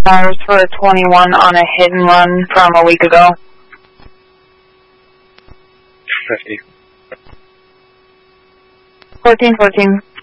for a 21 on a hit and run from a week ago. 50. 1414.